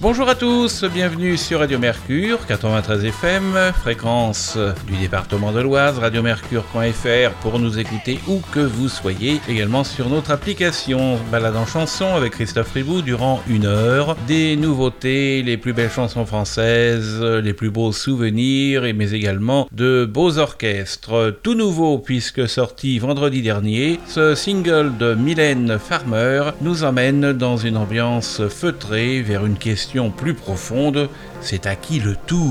Bonjour à tous, bienvenue sur Radio Mercure, 93 FM, fréquence du département de l'Oise, radiomercure.fr pour nous écouter où que vous soyez. Également sur notre application Balade en chanson avec Christophe Ribou durant 1 heure. Des nouveautés, les plus belles chansons françaises, les plus beaux souvenirs, mais également de beaux orchestres. Tout nouveau puisque sorti vendredi dernier, ce single de Mylène Farmer nous emmène dans une ambiance feutrée vers une question plus profonde, c'est à qui le tour ?